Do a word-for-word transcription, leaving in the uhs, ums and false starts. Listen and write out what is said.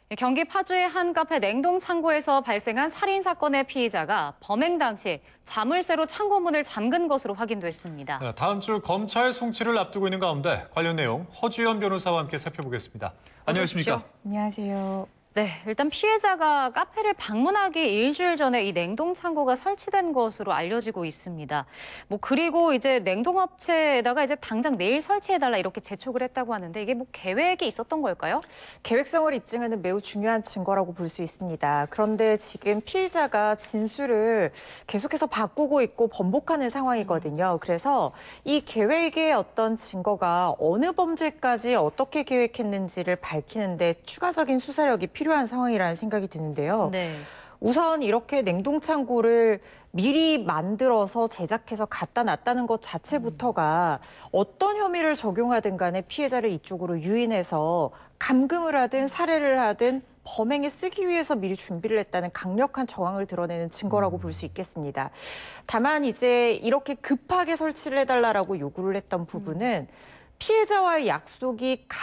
경기 파주의 한 카페 냉동 창고에서 발생한 살인 사건의 피의자가 범행 당시 자물쇠로 창고 문을 잠근 것으로 확인됐습니다. 네, 다음 주 검찰 송치를 앞두고 있는 가운데 관련 내용 허주연 변호사와 함께 살펴보겠습니다. 안녕하십니까? 안녕하세요. 네, 일단 피해자가 카페를 방문하기 일주일 전에 이 냉동 창고가 설치된 것으로 알려지고 있습니다. 뭐 그리고 이제 냉동업체에다가 이제 당장 내일 설치해달라 이렇게 재촉을 했다고 하는데 이게 뭐 계획이 있었던 걸까요? 계획성을 입증하는 매우 중요한 증거라고 볼 수 있습니다. 그런데 지금 피의자가 진술을 계속해서 바꾸고 있고 번복하는 상황이거든요. 그래서 이 계획의 어떤 증거가 어느 범죄까지 어떻게 계획했는지를 밝히는데 추가적인 수사력이 필요한 상황이라는 생각이 드는데요. 네. 우선 이렇게 냉동창고를 미리 만들어서 제작해서 갖다 놨다는 것 자체부터가 어떤 혐의를 적용하든 간에 피해자를 이쪽으로 유인해서 감금을 하든 살해를 하든 범행에 쓰기 위해서 미리 준비를 했다는 강력한 정황을 드러내는 증거라고 볼 수 있겠습니다. 다만 이제 이렇게 급하게 설치를 해달라고 요구를 했던 부분은 피해자와의 약속이